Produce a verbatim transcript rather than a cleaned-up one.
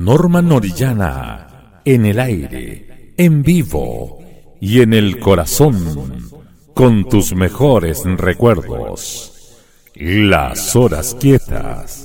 Norman Orellana, en el aire, en vivo y en el corazón, con tus mejores recuerdos. Las horas quietas.